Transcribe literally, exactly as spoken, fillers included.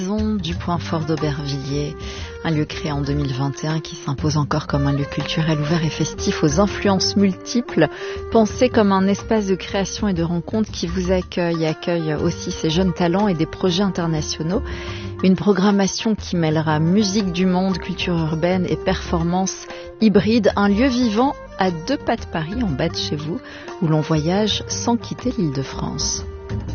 Maison du Point Fort d'Aubervilliers, un lieu créé en deux mille vingt et un qui s'impose encore comme un lieu culturel ouvert et festif aux influences multiples, pensé comme un espace de création et de rencontre qui vous accueille et accueille aussi ses jeunes talents et des projets internationaux. Une programmation qui mêlera musique du monde, culture urbaine et performance hybride, un lieu vivant à deux pas de Paris, en bas de chez vous, où l'on voyage sans quitter l'Île-de-France.